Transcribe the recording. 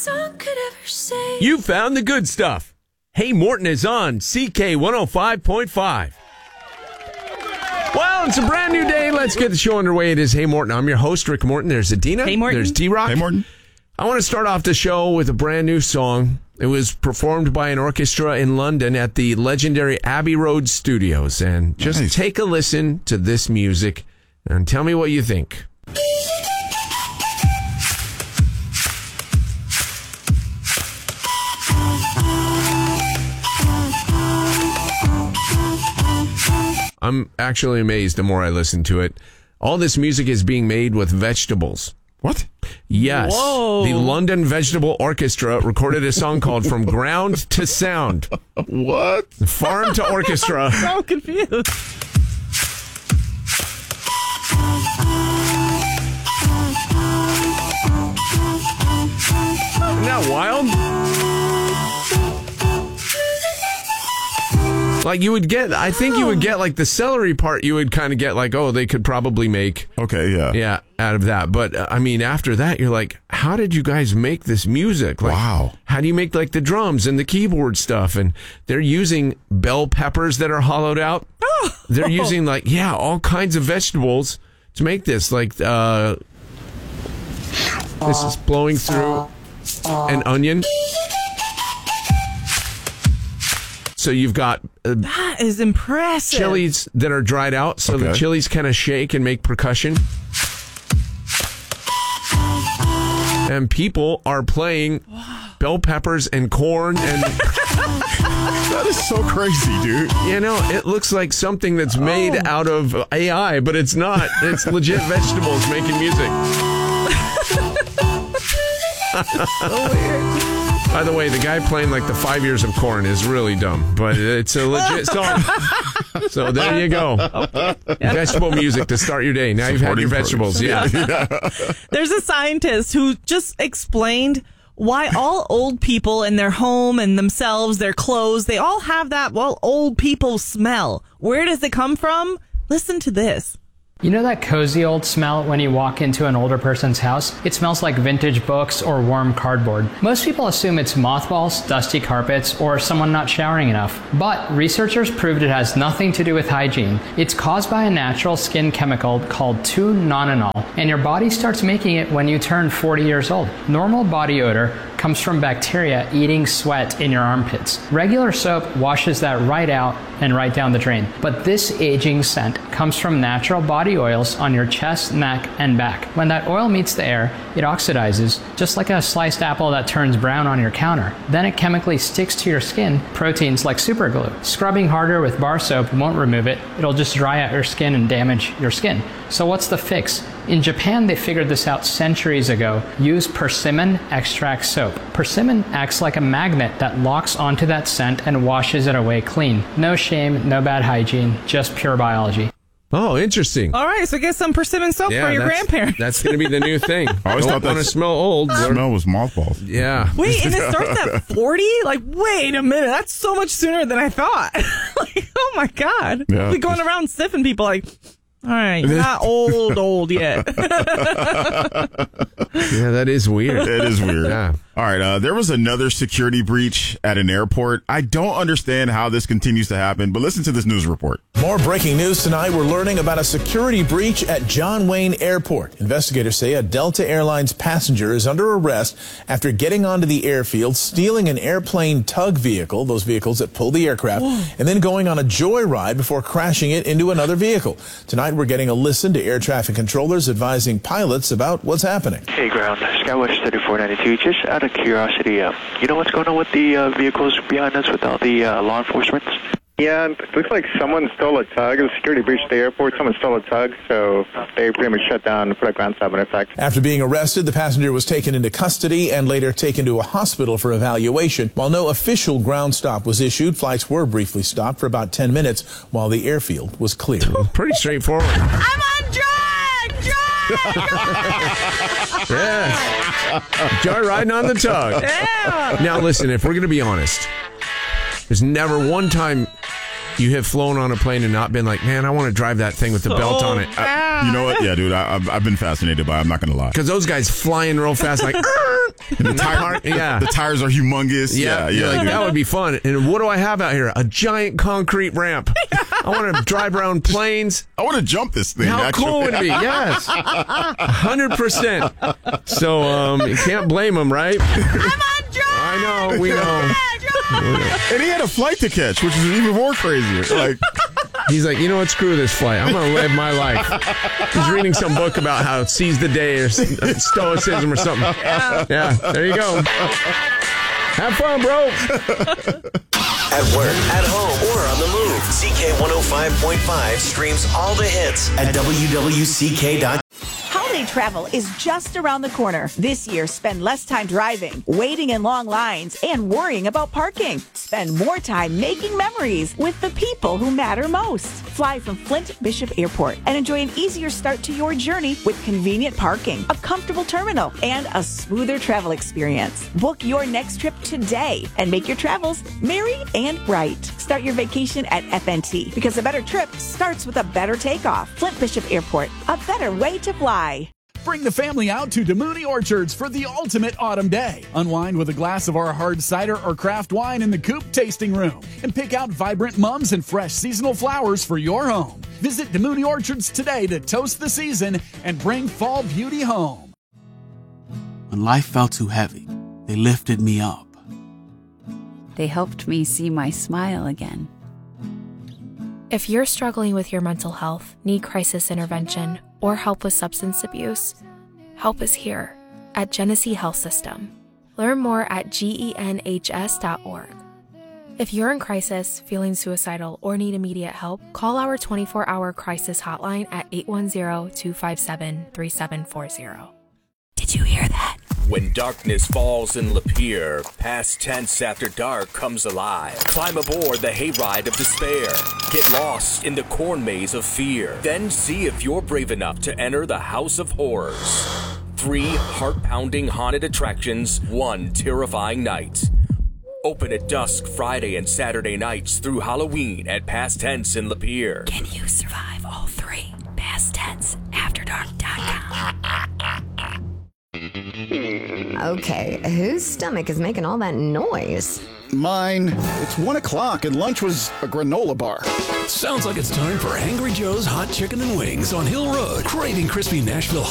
You found the good stuff. Hey Morton is on CK 105.5. Well, it's a brand new day. Let's get the show underway. It is Hey Morton. I'm your host, Rick Morton. There's Adina. Hey Morton. There's D-Rock. Hey Morton. I want to start off the show with a brand new song. It was performed by an orchestra in London at the legendary Abbey Road Studios. And just take a listen to this music and tell me what you think. I'm actually amazed the more I listen to it. All this music is being made with vegetables. What? Yes. Whoa. The London Vegetable Orchestra recorded a song called From Ground to Sound. What? Farm to Orchestra. I'm confused. Isn't that wild? Like you would get, I think you would get like the celery part, you would kind of get like, oh, they could probably make, yeah, out of that. But I mean, after that, you're like, how did you guys make this music? Like, wow. How do you make like the drums and the keyboard stuff? And they're using bell peppers that are hollowed out. Oh. They're using like, all kinds of vegetables to make this. Like, this is blowing through an onion. So you've got That is impressive. chilies that are dried out, so the chilies kind of shake and make percussion. And people are playing bell peppers and corn, and That is so crazy, dude. it looks like something that's made out of AI, but it's not. It's legit vegetables making music. So weird. By the way, the guy playing like the 5 years of corn is really dumb, but it's a legit song. So there you go. Vegetable music to start your day. Now you've had your vegetables. Yeah. There's a scientist who just explained why all old people in their home and themselves, their clothes, they all have that, old people smell. Where does it come from? Listen to this. You know that cozy old smell when you walk into an older person's house? It smells like vintage books or warm cardboard. Most people assume it's mothballs, dusty carpets, or someone not showering enough. But researchers proved it has nothing to do with hygiene. It's caused by a natural skin chemical called 2-nonenal, and your body starts making it when you turn 40 years old. Normal body odor comes from bacteria eating sweat in your armpits. Regular soap washes that right out and right down the drain. But this aging scent comes from natural body oils on your chest, neck, and back. When that oil meets the air, it oxidizes, just like a sliced apple that turns brown on your counter. Then it chemically sticks to your skin, proteins like superglue. Scrubbing harder with bar soap won't remove it. It'll just dry out your skin and damage your skin. So what's the fix? In Japan, they figured this out centuries ago. Use persimmon extract soap. Persimmon acts like a magnet that locks onto that scent and washes it away clean. No shame, no bad hygiene, just pure biology. Oh, interesting. All right, so get some persimmon soap for your grandparents. That's going to be the new thing. I always thought want to smell old. The smell was mothballs. Yeah. Wait, and it starts at 40? Like, wait a minute. That's so much sooner than I thought. Like, oh, my God. Yeah. We'll be going around sniffing people like, all right, you're not old yet. Yeah, that is weird. It is weird. Yeah. All right, there was another security breach at an airport. I don't understand how this continues to happen, but listen to this news report. More breaking news tonight. We're learning about a security breach at John Wayne Airport. Investigators say a Delta Airlines passenger is under arrest after getting onto the airfield, stealing an airplane tug vehicle, those vehicles that pull the aircraft, and then going on a joyride before crashing it into another vehicle. Tonight, we're getting a listen to air traffic controllers advising pilots about what's happening. Hey, ground, Skywatch 3492, just out of curiosity, you know what's going on with the vehicles behind us with all the law enforcement? Yeah, it looks like someone stole a tug. It was a security breach at the airport. Someone stole a tug, so they pretty much shut down and put a ground stop in effect. After being arrested, the passenger was taken into custody and later taken to a hospital for evaluation. While no official ground stop was issued, flights were briefly stopped for about 10 minutes while the airfield was cleared. Pretty straightforward. I'm on drag! Yeah. Joy riding on the tug. Yeah. Now, listen, if we're going to be honest, there's never one time you have flown on a plane and not been like, man, I want to drive that thing with the belt on it. You know what? Yeah, dude, I've been fascinated by it. I'm not going to lie. Because those guys flying real fast, like, And the tires are humongous. Yeah. Like, that would be fun. And what do I have out here? A giant concrete ramp. I want to drive around planes. I want to jump this thing. How actually. cool would it be? Yes. 100%. So you can't blame him, right? Come on, drive! I know. We know. And he had a flight to catch, which is even more crazier. Like, he's like, you know what? Screw this flight. I'm going to live my life. He's reading some book about how seize the day or stoicism or something. Yeah, there you go. Have fun, bro. At work, at home, or on the move. CK 105.5 streams all the hits at WWCK.com. Holiday travel is just around the corner. This year, spend less time driving, waiting in long lines, and worrying about parking. Spend more time making memories with the people who matter most. Fly from Flint Bishop Airport and enjoy an easier start to your journey with convenient parking, a comfortable terminal, and a smoother travel experience. Book your next trip today and make your travels merry and bright. Start your vacation at FNT because a better trip starts with a better takeoff. Flint Bishop Airport, a better way to fly. Bring the family out to DeMooney Orchards for the ultimate autumn day. Unwind with a glass of our hard cider or craft wine in the Coop tasting room. And pick out vibrant mums and fresh seasonal flowers for your home. Visit DeMooney Orchards today to toast the season and bring fall beauty home. When life felt too heavy, they lifted me up. They helped me see my smile again. If you're struggling with your mental health, need crisis intervention, or help with substance abuse, help is here at Genesee Health System. Learn more at genhs.org. If you're in crisis, feeling suicidal, or need immediate help, call our 24-hour crisis hotline at 810-257-3740. Did you hear that? When darkness falls in Lapeer, past tense after dark comes alive. Climb aboard the hayride of despair. Get lost in the corn maze of fear. Then see if you're brave enough to enter the House of Horrors. 3 heart-pounding haunted attractions, 1 terrifying night. Open at dusk Friday and Saturday nights through Halloween at Past Tense in Lapeer. Can you survive all 3? PastTenseAfterDark.com. Okay, whose stomach is making all that noise? Mine. It's 1 o'clock and lunch was a granola bar. Sounds like it's time for Angry Joe's Hot Chicken and Wings on Hill Road. Craving crispy Nashville